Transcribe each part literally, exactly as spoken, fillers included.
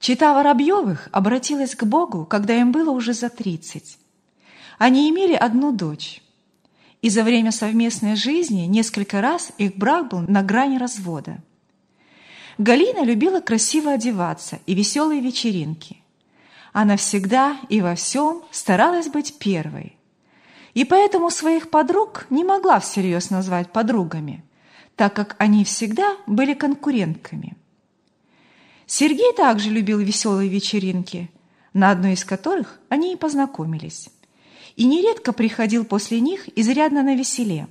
Чета Воробьевых обратилась к Богу, когда им было уже за тридцать. Они имели одну дочь, и за время совместной жизни несколько раз их брак был на грани развода. Галина любила красиво одеваться и веселые вечеринки. Она всегда и во всем старалась быть первой, и поэтому своих подруг не могла всерьез назвать подругами, так как они всегда были конкурентками. Сергей также любил веселые вечеринки, на одной из которых они и познакомились, и нередко приходил после них изрядно навеселе.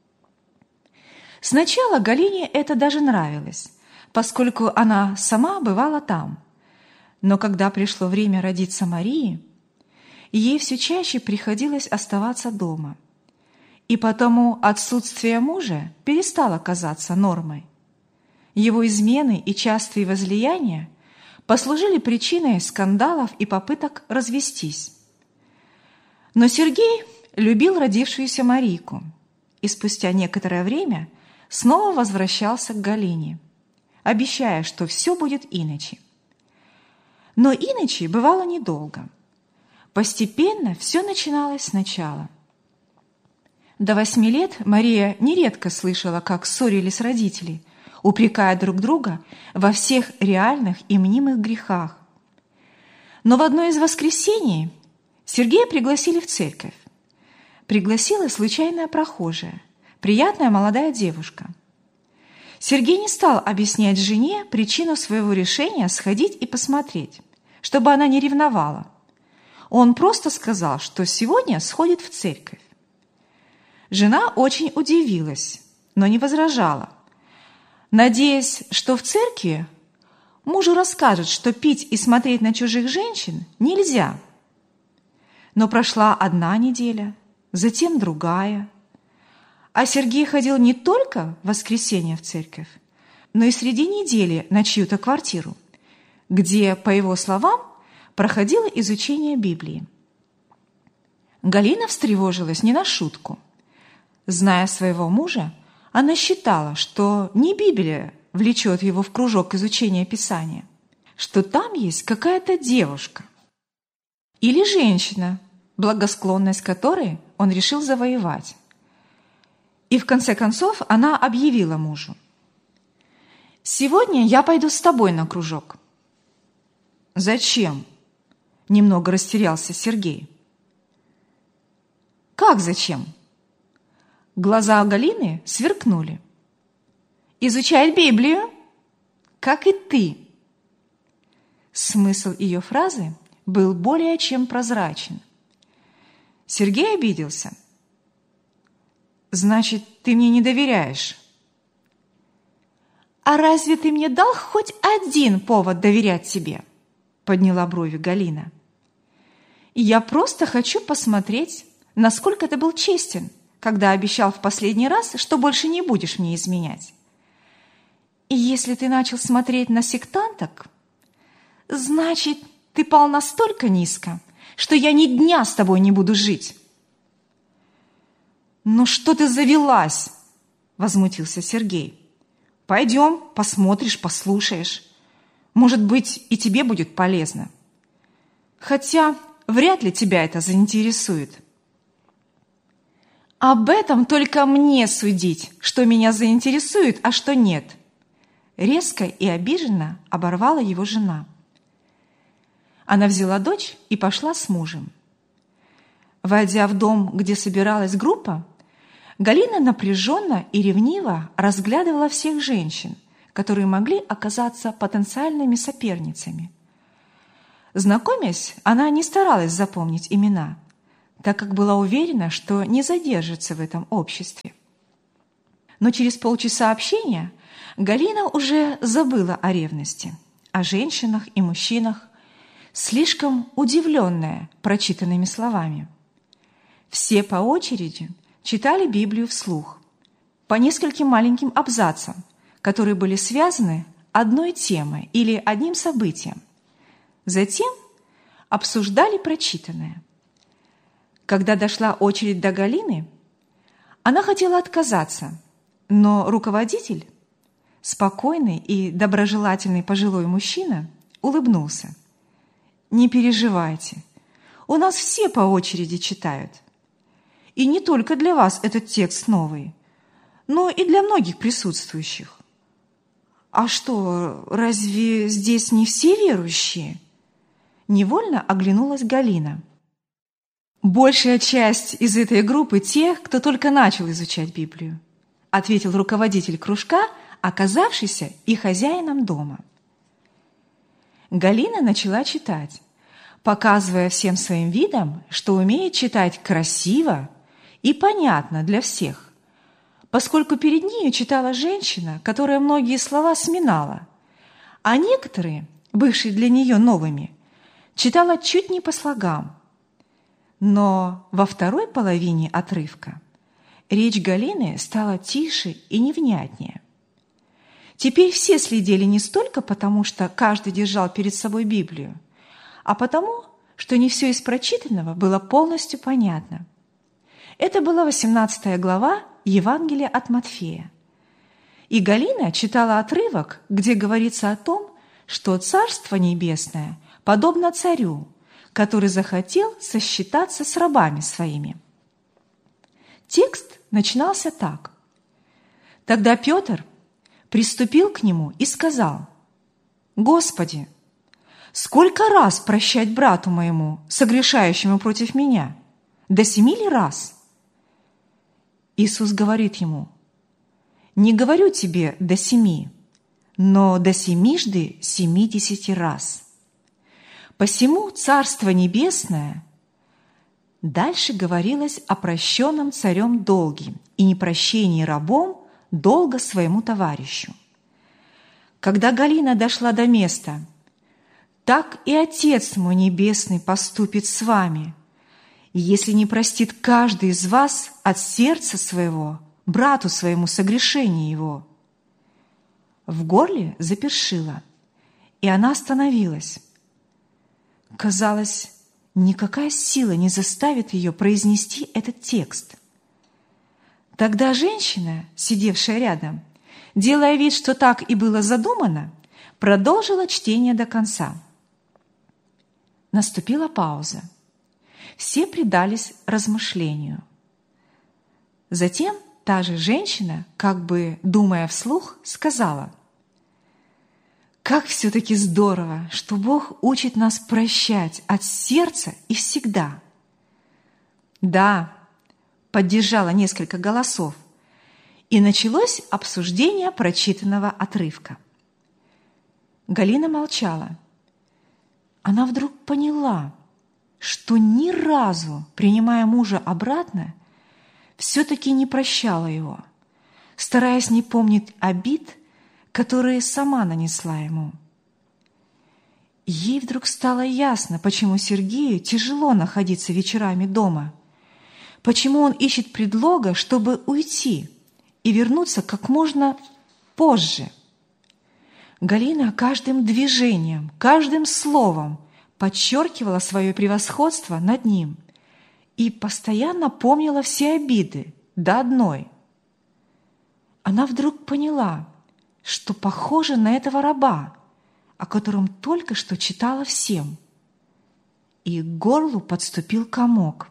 Сначала Галине это даже нравилось, поскольку она сама бывала там, но когда пришло время родиться Марии, ей все чаще приходилось оставаться дома, и потому отсутствие мужа перестало казаться нормой. Его измены и частые возлияния послужили причиной скандалов и попыток развестись. Но Сергей любил родившуюся Марийку и спустя некоторое время снова возвращался к Галине, обещая, что все будет иначе. Но иначе бывало недолго. Постепенно все начиналось сначала. До восьми лет Мария нередко слышала, как ссорились родители, упрекая друг друга во всех реальных и мнимых грехах. Но в одно из воскресений Сергея пригласили в церковь. Пригласила случайная прохожая, приятная молодая девушка. Сергей не стал объяснять жене причину своего решения сходить и посмотреть, чтобы она не ревновала. Он просто сказал, что сегодня сходит в церковь. Жена очень удивилась, но не возражала, надеясь, что в церкви мужу расскажут, что пить и смотреть на чужих женщин нельзя. Но прошла одна неделя, затем другая. А Сергей ходил не только в воскресенье в церковь, но и среди недели на чью-то квартиру, где, по его словам, проходило изучение Библии. Галина встревожилась не на шутку. Зная своего мужа, она считала, что не Библия влечет его в кружок изучения Писания, что там есть какая-то девушка или женщина, благосклонность которой он решил завоевать. И в конце концов она объявила мужу: «Сегодня я пойду с тобой на кружок». «Зачем?» – немного растерялся Сергей. «Как зачем?» Глаза Галины сверкнули. «Изучать Библию, как и ты». Смысл ее фразы был более чем прозрачен. Сергей обиделся. «Значит, ты мне не доверяешь?» «А разве ты мне дал хоть один повод доверять тебе?» Подняла брови Галина. «Я просто хочу посмотреть, насколько ты был честен, когда обещал в последний раз, что больше не будешь мне изменять. И если ты начал смотреть на сектанток, значит, ты пал настолько низко, что я ни дня с тобой не буду жить». «Ну что ты завелась?» – возмутился Сергей. «Пойдем, посмотришь, послушаешь. Может быть, и тебе будет полезно. Хотя вряд ли тебя это заинтересует». «Об этом только мне судить, что меня заинтересует, а что нет», – резко и обиженно оборвала его жена. Она взяла дочь и пошла с мужем. Войдя в дом, где собиралась группа, Галина напряженно и ревниво разглядывала всех женщин, которые могли оказаться потенциальными соперницами. Знакомясь, она не старалась запомнить имена, так как была уверена, что не задержится в этом обществе. Но через полчаса общения Галина уже забыла о ревности, о женщинах и мужчинах, слишком удивленная прочитанными словами. Все по очереди читали Библию вслух, по нескольким маленьким абзацам, которые были связаны одной темой или одним событием. Затем обсуждали прочитанное. Когда дошла очередь до Галины, она хотела отказаться, но руководитель, спокойный и доброжелательный пожилой мужчина, улыбнулся. «Не переживайте, у нас все по очереди читают. И не только для вас этот текст новый, но и для многих присутствующих. А что, разве здесь не все верующие?» Невольно оглянулась Галина. «Большая часть из этой группы тех, кто только начал изучать Библию», ответил руководитель кружка, оказавшийся и хозяином дома. Галина начала читать, показывая всем своим видом, что умеет читать красиво и понятно для всех, поскольку перед нею читала женщина, которая многие слова сминала, а некоторые, бывшие для нее новыми, читала чуть не по слогам. Но во второй половине отрывка речь Галины стала тише и невнятнее. Теперь все следили не столько потому, что каждый держал перед собой Библию, а потому, что не все из прочитанного было полностью понятно. Это была восемнадцатая глава Евангелия от Матфея. И Галина читала отрывок, где говорится о том, что Царство Небесное подобно царю, который захотел сосчитаться с рабами своими. Текст начинался так. «Тогда Петр приступил к нему и сказал: „Господи, сколько раз прощать брату моему, согрешающему против меня? До семи ли раз?“ Иисус говорит ему: „Не говорю тебе до семи, но до семижды семидесяти раз. Посему Царство Небесное…“ Дальше говорилось о прощенном царем долге и непрощении рабом долга своему товарищу. Когда Галина дошла до места «Так и Отец мой Небесный поступит с вами, если не простит каждый из вас от сердца своего брату своему согрешение его», в горле запершило, и она остановилась. Казалось, никакая сила не заставит ее произнести этот текст. Тогда женщина, сидевшая рядом, делая вид, что так и было задумано, продолжила чтение до конца. Наступила пауза. Все предались размышлению. Затем та же женщина, как бы думая вслух, сказала: «Как все-таки здорово, что Бог учит нас прощать от сердца и всегда!» «Да», — поддержало несколько голосов, и началось обсуждение прочитанного отрывка. Галина молчала. Она вдруг поняла, что ни разу, принимая мужа обратно, все-таки не прощала его, стараясь не помнить обид, которые сама нанесла ему. Ей вдруг стало ясно, почему Сергею тяжело находиться вечерами дома, почему он ищет предлога, чтобы уйти и вернуться как можно позже. Галина каждым движением, каждым словом подчеркивала свое превосходство над ним и постоянно помнила все обиды до одной. Она вдруг поняла, что похожа на этого раба, о котором только что читала всем, и к горлу подступил комок.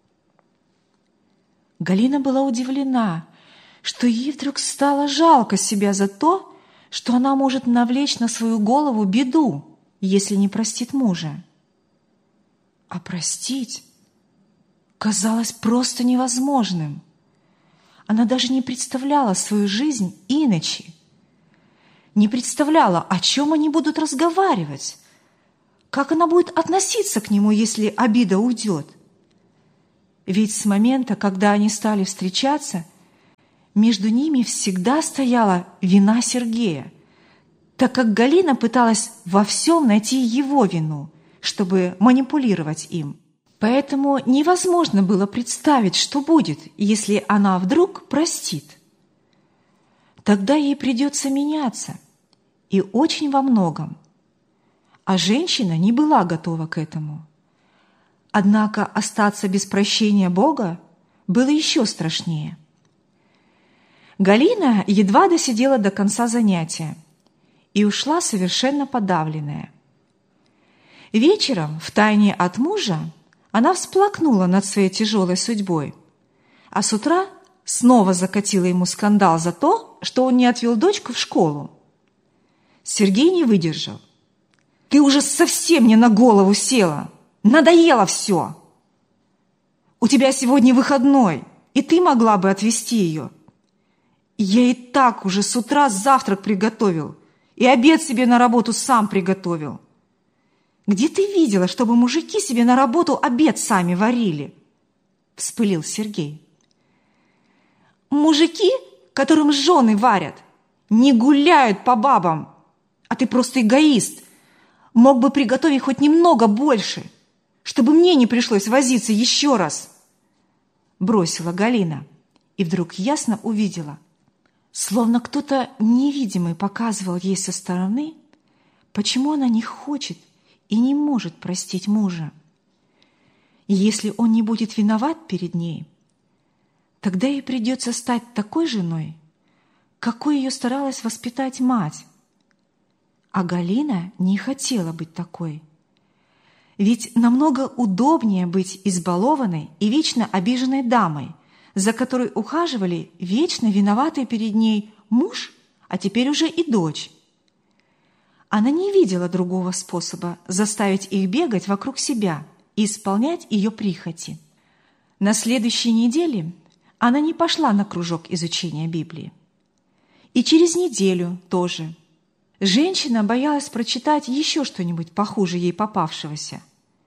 Галина была удивлена, что ей вдруг стало жалко себя за то, что она может навлечь на свою голову беду, если не простит мужа. А простить казалось просто невозможным. Она даже не представляла свою жизнь иначе, не представляла, о чем они будут разговаривать, как она будет относиться к нему, если обида уйдет. Ведь с момента, когда они стали встречаться, между ними всегда стояла вина Сергея, так как Галина пыталась во всем найти его вину, чтобы манипулировать им. Поэтому невозможно было представить, что будет, если она вдруг простит. Тогда ей придется меняться, и очень во многом. А женщина не была готова к этому. Однако остаться без прощения Бога было еще страшнее. Галина едва досидела до конца занятия и ушла совершенно подавленная. Вечером, втайне от мужа, она всплакнула над своей тяжелой судьбой, а с утра снова закатила ему скандал за то, что он не отвел дочку в школу. Сергей не выдержал. «Ты уже совсем мне на голову села! Надоело все! У тебя сегодня выходной, и ты могла бы отвезти ее. Я и так уже с утра завтрак приготовил, и обед себе на работу сам приготовил. Где ты видела, чтобы мужики себе на работу обед сами варили?» – вспылил Сергей. «Мужики, которым жены варят, не гуляют по бабам, а ты просто эгоист. Мог бы приготовить хоть немного больше, чтобы мне не пришлось возиться еще раз», – бросила Галина и вдруг ясно увидела, словно кто-то невидимый показывал ей со стороны, почему она не хочет и не может простить мужа. И если он не будет виноват перед ней, тогда ей придется стать такой женой, какой ее старалась воспитать мать. А Галина не хотела быть такой. Ведь намного удобнее быть избалованной и вечно обиженной дамой, за которой ухаживали вечно виноватый перед ней муж, а теперь уже и дочь. Она не видела другого способа заставить их бегать вокруг себя и исполнять ее прихоти. На следующей неделе она не пошла на кружок изучения Библии. И через неделю тоже. Женщина боялась прочитать еще что-нибудь похуже ей попавшегося.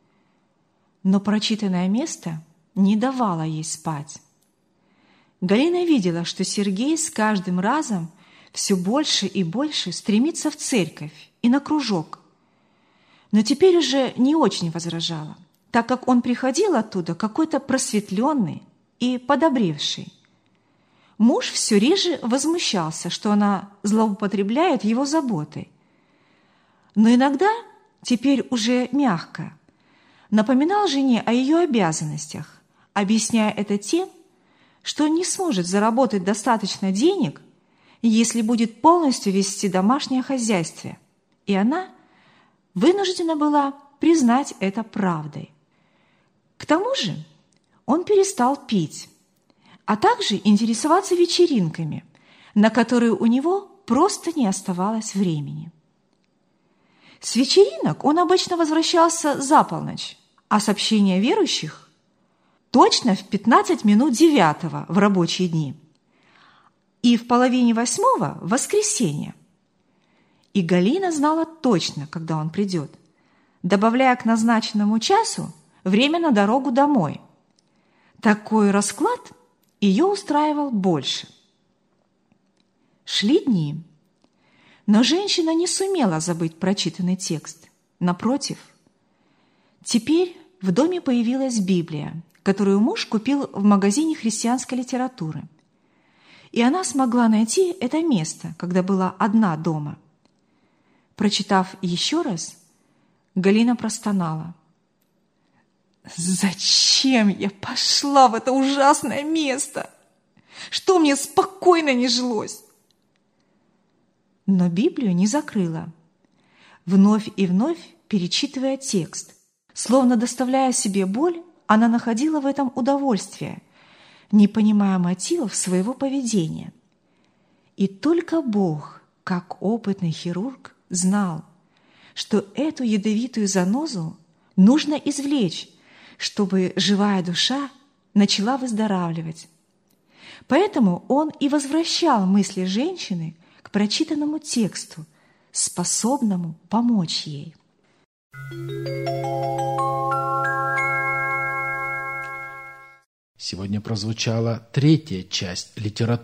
Но прочитанное место не давало ей спать. Галина видела, что Сергей с каждым разом все больше и больше стремится в церковь и на кружок. Но теперь уже не очень возражала, так как он приходил оттуда какой-то просветленный и подобревший. Муж все реже возмущался, что она злоупотребляет его заботой. Но иногда, теперь уже мягко, напоминал жене о ее обязанностях, объясняя это тем, что не сможет заработать достаточно денег, если будет полностью вести домашнее хозяйство, и она вынуждена была признать это правдой. К тому же он перестал пить, а также интересоваться вечеринками, на которые у него просто не оставалось времени. С вечеринок он обычно возвращался за полночь, а с общения верующих точно в пятнадцать минут девятого в рабочие дни и в половине восьмого в воскресенье. И Галина знала точно, когда он придет, добавляя к назначенному часу время на дорогу домой. Такой расклад ее устраивал больше. Шли дни, но женщина не сумела забыть прочитанный текст. Напротив, теперь в доме появилась Библия, которую муж купил в магазине христианской литературы. И она смогла найти это место, когда была одна дома. Прочитав еще раз, Галина простонала: «Зачем я пошла в это ужасное место? Что мне спокойно не жилось?» Но Библию не закрыла, вновь и вновь перечитывая текст. Словно доставляя себе боль, она находила в этом удовольствие, не понимая мотивов своего поведения. И только Бог, как опытный хирург, знал, что эту ядовитую занозу нужно извлечь, чтобы живая душа начала выздоравливать. Поэтому он и возвращал мысли женщины к прочитанному тексту, способному помочь ей. Сегодня прозвучала третья часть литературы.